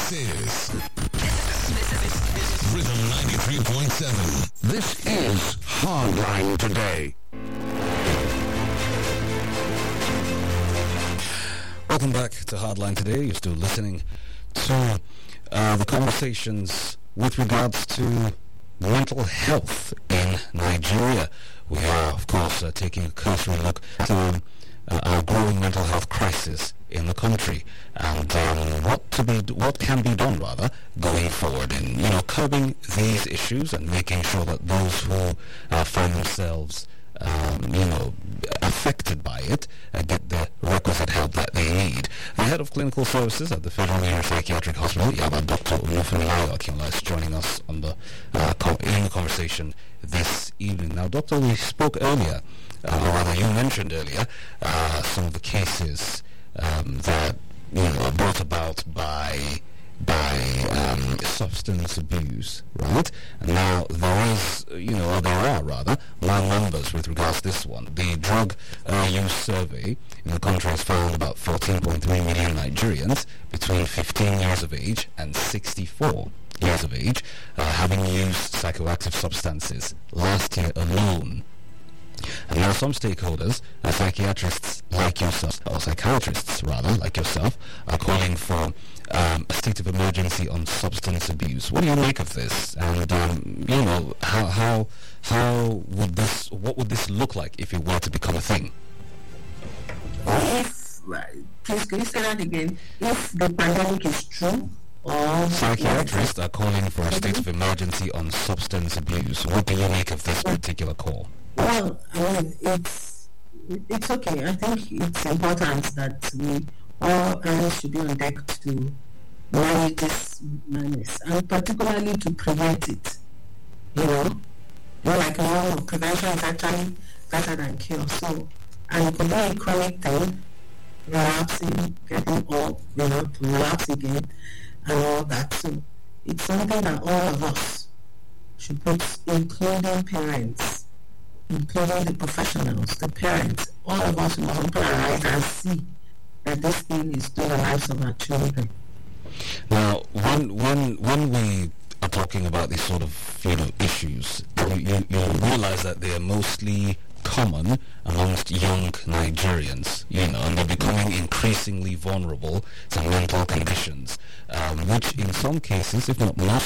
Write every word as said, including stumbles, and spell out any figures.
This is Rhythm ninety-three point seven. This is Hardline Today. Welcome back to Hardline Today. You're still listening to uh, the conversations with regards to mental health in Nigeria. We are, of course, uh, taking a cursory look to uh, our growing mental health crisis in the country and um, what to be, what can be done rather going forward in, you know, curbing these issues and making sure that those who uh, find themselves, um, you know, affected by it uh, get the requisite help that they need. The head of clinical services at the Federal Union Psychiatric Hospital, Yaba, Doctor Olufunmilayo Akinola, is joining us on the uh, co- in the conversation this evening. Now, Doctor, we spoke earlier, uh, or rather, you mentioned earlier, uh, some of the cases um, that you know are brought about by by um, substance abuse, right? And now there is, you know, or there are rather, low numbers with regards to this one. The drug uh, use survey in the country has found about fourteen point three million Nigerians between fifteen years of age and sixty-four years of age uh, having used psychoactive substances last year alone. And now some stakeholders, uh, psychiatrists like yourself, or psychiatrists rather, like yourself, are calling for um, a state of emergency on substance abuse. What do you make of this? And, um, you know, how, how, how would this, what would this look like if it were to become a thing? If, please, can you say that again? If the pandemic is true, or... Psychiatrists are calling for a state of emergency on substance abuse. What do you make of this particular call? Well, I mean, it's it's okay. I think it's important that we all hands should be on deck to manage this madness, and particularly to prevent it. You know, you know, like no, prevention is actually better than cure. So, and it could be a chronic thing, relapsing, getting old, you know, to relapse again, and all that. So, it's something that all of us should put, including parents, including the professionals, the parents, all of us must open our eyes and see that this thing is doing the lives of our children. Now, when when when we are talking about these sort of, you know, issues, you, you, you realize that they are mostly common amongst young Nigerians, you know, and they're becoming increasingly vulnerable to mental conditions, um, which in some cases, if not most